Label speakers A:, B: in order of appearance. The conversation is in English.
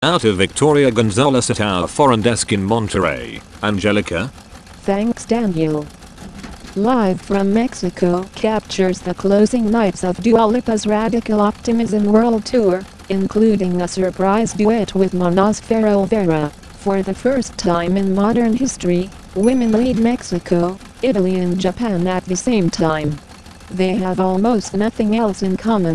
A: Out of Victoria Gonzalez at our foreign desk in Monterrey, Angelica.
B: Thanks Daniel. Live from Mexico captures the closing nights of Dua Lipa's Radical Optimism World Tour, including a surprise duet with Manos Ferro-Vera. For the first time in modern history, women lead Mexico, Italy and Japan at the same time. They have almost nothing else in common.